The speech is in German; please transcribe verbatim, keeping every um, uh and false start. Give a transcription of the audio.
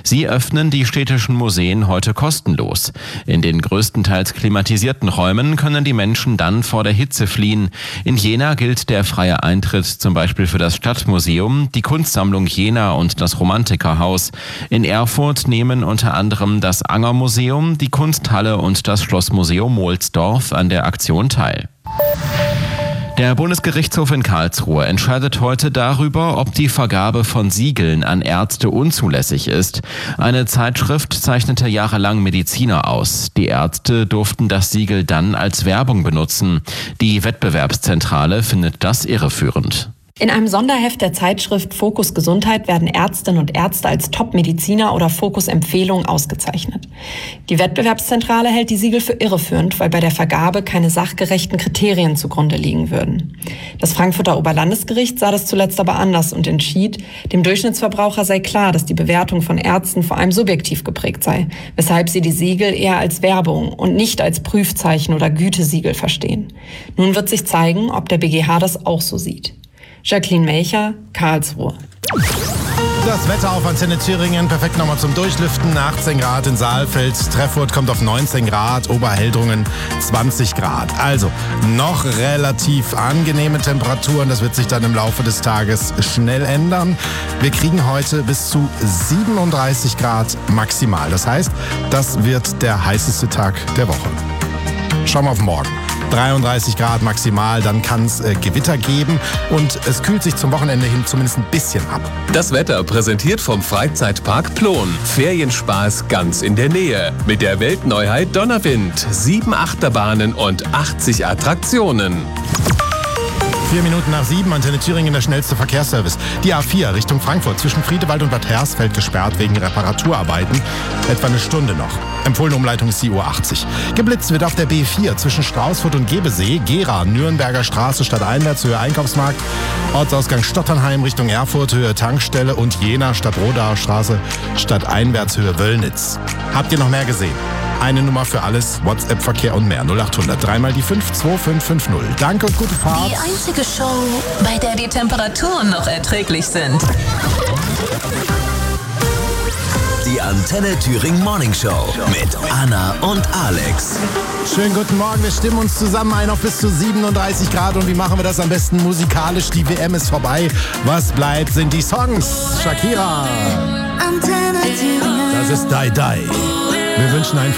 Sie öffnen die städtischen Museen heute kostenlos. In den größtenteils klimatisierten Räumen können die Menschen dann vor der Hitze fliehen. In Jena gilt der freie Eintritt zum Beispiel für das Stadtmuseum, die Kunstsammlung Jena und das Romantikerhaus. In Erfurt nehmen unter anderem das Anger-Museum, die Kunsthalle und das Schlossmuseum Mohlsdorf an der Aktion teil. Der Bundesgerichtshof in Karlsruhe entscheidet heute darüber, ob die Vergabe von Siegeln an Ärzte unzulässig ist. Eine Zeitschrift zeichnete jahrelang Mediziner aus. Die Ärzte durften das Siegel dann als Werbung benutzen. Die Wettbewerbszentrale findet das irreführend. In einem Sonderheft der Zeitschrift Fokus Gesundheit werden Ärztinnen und Ärzte als Top-Mediziner oder Fokus-Empfehlung ausgezeichnet. Die Wettbewerbszentrale hält die Siegel für irreführend, weil bei der Vergabe keine sachgerechten Kriterien zugrunde liegen würden. Das Frankfurter Oberlandesgericht sah das zuletzt aber anders und entschied, dem Durchschnittsverbraucher sei klar, dass die Bewertung von Ärzten vor allem subjektiv geprägt sei, weshalb sie die Siegel eher als Werbung und nicht als Prüfzeichen oder Gütesiegel verstehen. Nun wird sich zeigen, ob der B G H das auch so sieht. Jacqueline Melcher, Karlsruhe. Das Wetter auf Antenne Thüringen, perfekt nochmal zum Durchlüften. achtzehn Grad in Saalfeld, Treffurt kommt auf neunzehn Grad, Oberheldrungen zwanzig Grad. Also noch relativ angenehme Temperaturen, das wird sich dann im Laufe des Tages schnell ändern. Wir kriegen heute bis zu siebenunddreißig Grad maximal. Das heißt, das wird der heißeste Tag der Woche. Schauen wir auf morgen. dreiunddreißig Grad maximal, dann kann es äh, Gewitter geben und es kühlt sich zum Wochenende hin zumindest ein bisschen ab. Das Wetter präsentiert vom Freizeitpark Plon. Ferienspaß ganz in der Nähe. Mit der Weltneuheit Donnerwind. Sieben Achterbahnen und achtzig Attraktionen. Vier Minuten nach sieben, Antenne Thüringen, der schnellste Verkehrsservice. Die A vier Richtung Frankfurt zwischen Friedewald und Bad Hersfeld gesperrt wegen Reparaturarbeiten. Etwa eine Stunde noch. Empfohlene Umleitung ist die U achtzig. Geblitzt wird auf der B vier zwischen Straußfurt und Gebesee, Gera, Nürnberger Straße stadteinwärts, Höhe Einkaufsmarkt, Ortsausgang Stotternheim Richtung Erfurt, Höhe Tankstelle und Jena, Stadtrodaer Straße, stadteinwärts, Höhe Wöllnitz. Habt ihr noch mehr gesehen? Eine Nummer für alles, WhatsApp-Verkehr und mehr. null achthundert, dreimal die fünf, zwei fünf fünf null. Danke und gute Fahrt. Die einzige Show, bei der die Temperaturen noch erträglich sind. Die Antenne Thüringen Morning Show mit Anna und Alex. Schönen guten Morgen, wir stimmen uns zusammen ein auf bis zu siebenunddreißig Grad. Und wie machen wir das am besten musikalisch? Die W M ist vorbei. Was bleibt, sind die Songs. Shakira. Antenne Thüringen. Das ist Die Die. Wir wünschen einen